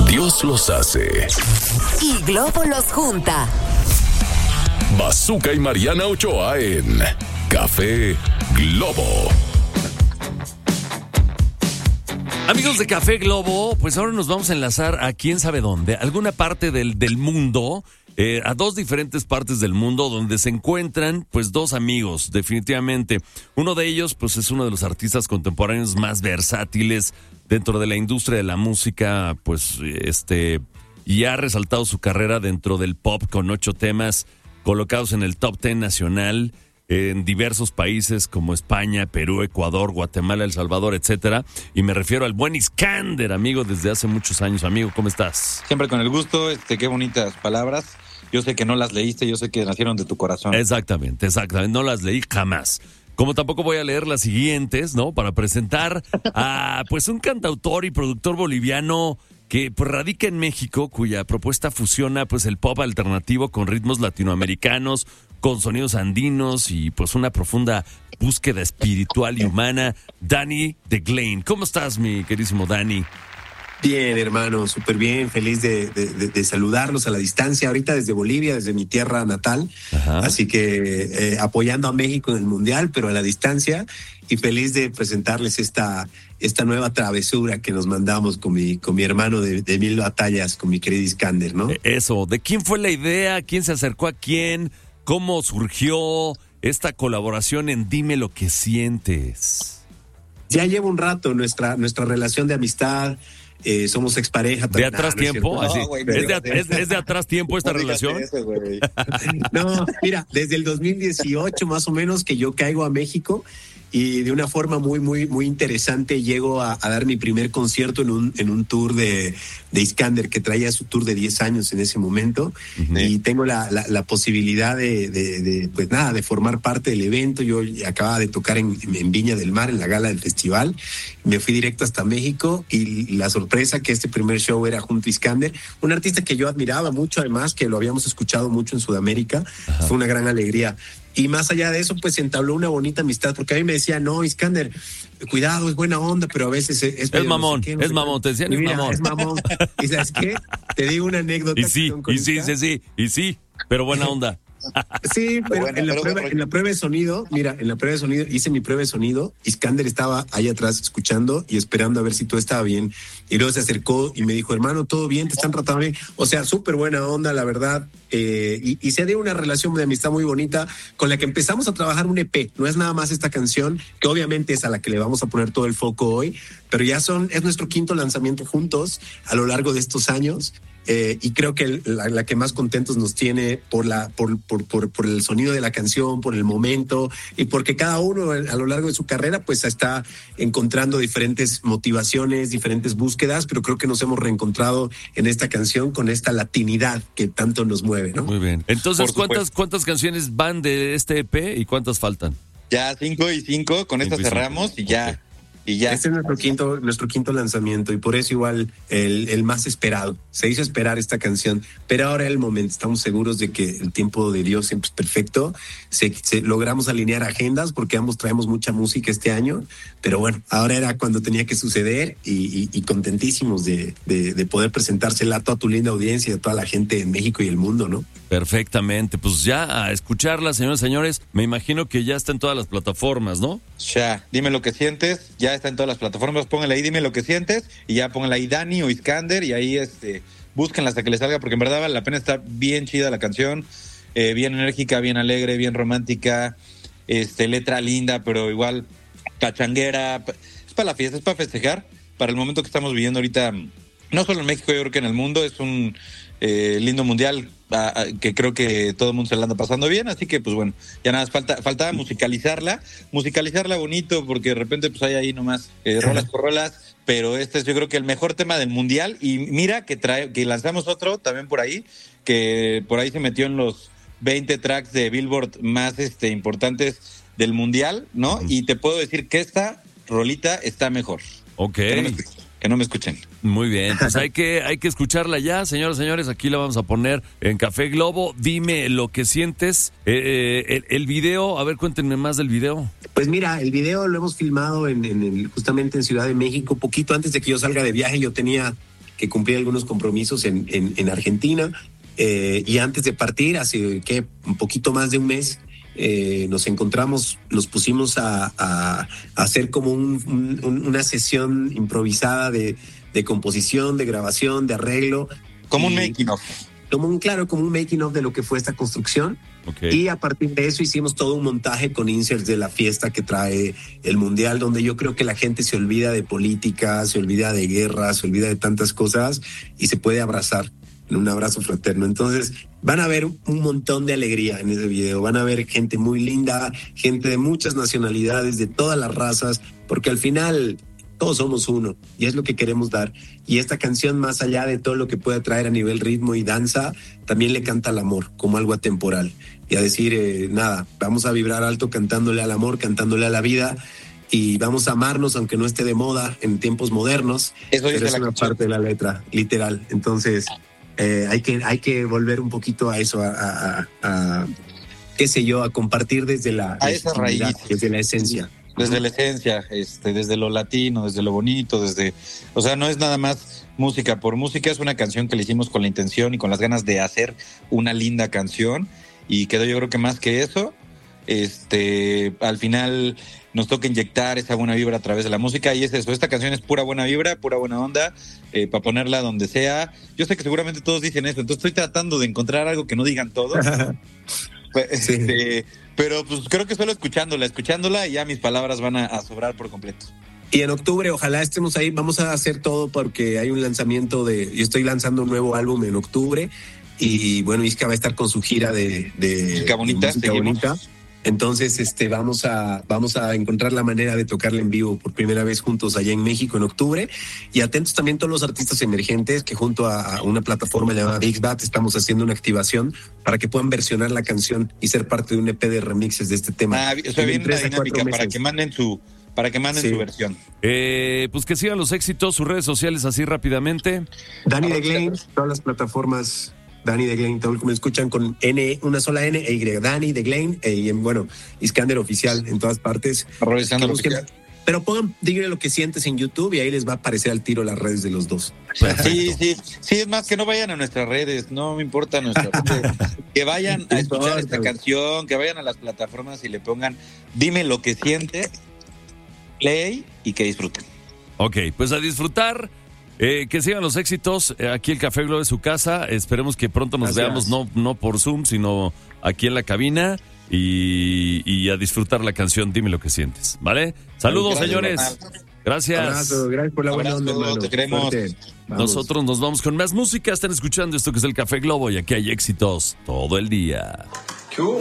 Dios los hace y Globo los junta. Bazooka y Mariana Ochoa en Café Globo. Amigos de Café Globo, pues ahora nos vamos a enlazar a quién sabe dónde, alguna parte del mundo, a dos diferentes partes del mundo donde se encuentran pues dos amigos, definitivamente. Uno de ellos pues es uno de los artistas contemporáneos más versátiles dentro de la industria de la música, pues y ha resaltado su carrera dentro del pop con 8 temas colocados en el top 10 nacional en diversos países como España, Perú, Ecuador, Guatemala, El Salvador, etcétera. Y me refiero al buen Iskander, amigo, desde hace muchos años. Amigo, ¿cómo estás? Siempre con el gusto, qué bonitas palabras. Yo sé que no las leíste, yo sé que nacieron de tu corazón. Exactamente, no las leí jamás. Como tampoco voy a leer las siguientes, ¿no? Para presentar a pues un cantautor y productor boliviano que pues, radica en México, cuya propuesta fusiona pues el pop alternativo con ritmos latinoamericanos, con sonidos andinos y pues una profunda búsqueda espiritual y humana. Danny The Glane. ¿Cómo estás, mi queridísimo Danny? Bien, hermano, súper bien, feliz de saludarlos a la distancia, ahorita desde Bolivia, desde mi tierra natal. Ajá. Así que apoyando a México en el Mundial, pero a la distancia, y feliz de presentarles esta nueva travesura que nos mandamos con mi hermano de 1000 batallas, con mi querido Iskander, ¿no? Eso, ¿de quién fue la idea? ¿Quién se acercó a quién? ¿Cómo surgió esta colaboración en Dime lo que sientes? Ya lleva un rato nuestra relación de amistad. Somos expareja. ¿De atrás tiempo? No, ¿Es de atrás tiempo esta relación? Eso, no, mira, desde el 2018 más o menos que yo caigo a México y de una forma muy interesante llego a dar mi primer concierto en un tour de Iskander, que traía su tour de 10 años en ese momento. Uh-huh. Y tengo la posibilidad de formar parte del evento. Yo acababa de tocar en Viña del Mar, en la gala del festival. Me fui directo hasta México y la sorpresa que este primer show era junto a Iskander, un artista que yo admiraba mucho, además que lo habíamos escuchado mucho en Sudamérica. Uh-huh. Fue una gran alegría. Y más allá de eso, pues se entabló una bonita amistad, porque a mí me decía, no, Iskander, cuidado, es buena onda, pero a veces es mamón, no sé qué, es mamón, te decían, mira, es mamón. ¿Y sabes qué? Te digo una anécdota. Y sí, pero buena onda. Sí, pero en la prueba de sonido, hice mi prueba de sonido. Iskander estaba ahí atrás escuchando y esperando a ver si todo estaba bien. Y luego se acercó y me dijo, hermano, ¿todo bien? ¿Te están tratando bien? O sea, súper buena onda, la verdad. Y se dio una relación de amistad muy bonita con la que empezamos a trabajar un EP. No es nada más esta canción, que obviamente es a la que le vamos a poner todo el foco hoy, pero ya es nuestro 5º lanzamiento juntos a lo largo de estos años. Y creo que la que más contentos nos tiene por el sonido de la canción, por el momento, y porque cada uno a lo largo de su carrera pues está encontrando diferentes motivaciones, diferentes búsquedas, pero creo que nos hemos reencontrado en esta canción con esta latinidad que tanto nos mueve, ¿no? Muy bien. Entonces, ¿cuántas canciones van de este EP y cuántas faltan? Ya 5 y 5, con esta cerramos y ya. Okay. Y ya. Este es nuestro quinto lanzamiento y por eso igual el más esperado. Se hizo esperar esta canción, pero ahora es el momento. Estamos seguros de que el tiempo de Dios siempre es perfecto. Logramos alinear agendas porque ambos traemos mucha música este año, pero bueno, ahora era cuando tenía que suceder y contentísimos de poder presentársela a toda tu linda audiencia y a toda la gente en México y el mundo, ¿no? Perfectamente, pues ya a escucharla, señores y señores. Me imagino que ya está en todas las plataformas, ¿no? Ya, Dime lo que sientes, ya está en todas las plataformas. Pónganle ahí Dime lo que sientes y ya pónganle ahí Danny o Iskander y ahí búsquenla hasta que les salga, porque en verdad vale la pena. Está bien chida la canción, bien enérgica, bien alegre, bien romántica, letra linda, pero igual cachanguera. Es para la fiesta, es para festejar, para el momento que estamos viviendo ahorita, no solo en México, yo creo que en el mundo. Es un lindo mundial que creo que todo el mundo se la anda pasando bien, así que pues bueno, ya nada más faltaba musicalizarla bonito, porque de repente pues hay ahí nomás rolas por rolas, pero este es yo creo que el mejor tema del mundial. Y mira que lanzamos otro también por ahí, que por ahí se metió en los 20 tracks de Billboard más importantes del mundial, ¿no? Uh-huh. Y te puedo decir que esta rolita está mejor. Ok. Que no me escuchen. Muy bien, pues hay que escucharla ya, señoras y señores. Aquí la vamos a poner en Café Globo. Dime lo que sientes. El video, a ver, cuéntenme más del video. Pues mira, el video lo hemos filmado justamente en Ciudad de México. Poquito antes de que yo salga de viaje, yo tenía que cumplir algunos compromisos en Argentina. Y antes de partir, hace un poquito más de un mes, nos encontramos, nos pusimos a hacer como una sesión improvisada de composición, de grabación, de arreglo. Como un making of. Como un making of de lo que fue esta construcción. Okay. Y a partir de eso hicimos todo un montaje con inserts de la fiesta que trae el Mundial, donde yo creo que la gente se olvida de política, se olvida de guerra, se olvida de tantas cosas y se puede abrazar en un abrazo fraterno. Entonces van a ver un montón de alegría en ese video, van a ver gente muy linda, gente de muchas nacionalidades, de todas las razas, porque al final todos somos uno y es lo que queremos dar. Y esta canción, más allá de todo lo que puede traer a nivel ritmo y danza, también le canta al amor como algo atemporal y a decir, nada, vamos a vibrar alto cantándole al amor, cantándole a la vida y vamos a amarnos aunque no esté de moda en tiempos modernos. Eso pero es una parte de la letra, literal. Entonces hay que volver un poquito a eso, qué sé yo, a compartir desde la esa raíz, desde la esencia. Desde la esencia, desde lo latino, desde lo bonito, o sea, no es nada más música por música, es una canción que le hicimos con la intención y con las ganas de hacer una linda canción y quedó, yo creo que más que eso, al final nos toca inyectar esa buena vibra a través de la música y es eso, esta canción es pura buena vibra, pura buena onda, para ponerla donde sea. Yo sé que seguramente todos dicen eso, entonces estoy tratando de encontrar algo que no digan todos. Sí. Pero pues creo que solo escuchándola y ya mis palabras van a sobrar por completo. Y en octubre ojalá estemos ahí, vamos a hacer todo porque hay un lanzamiento yo estoy lanzando un nuevo álbum en octubre y bueno, Isca va a estar con su gira de Música Bonita, Música Bonita. Entonces vamos a encontrar la manera de tocarla en vivo por primera vez juntos allá en México en octubre y atentos también todos los artistas emergentes que junto a una plataforma llamada Bixbat estamos haciendo una activación para que puedan versionar la canción y ser parte de un EP de remixes de este tema. Está bien la dinámica para que manden su versión. Pues que sigan los éxitos, sus redes sociales así rápidamente. Danny The Glane, todas las plataformas. Danny The Glane, todo lo que me escuchan con N, una sola N e Y, Danny The Glane, y bueno, Iskander Oficial en todas partes. Pero díganle lo que sientes en YouTube y ahí les va a aparecer al tiro las redes de los dos. Sí, es más que no vayan a nuestras redes, no me importa nuestras redes, que vayan a escuchar esta canción, que vayan a las plataformas y le pongan dime lo que sientes, play y que disfruten. Ok, pues a disfrutar. Que sigan los éxitos. Aquí el Café Globo es su casa. Esperemos que pronto nos veamos, no por Zoom, sino aquí en la cabina. Y a disfrutar la canción Dime lo que sientes. ¿Vale? Saludos, señores. Gracias. Abrazo, gracias por la buena onda, hermano. Te queremos. Nosotros nos vamos con más música. Están escuchando esto que es el Café Globo y aquí hay éxitos todo el día.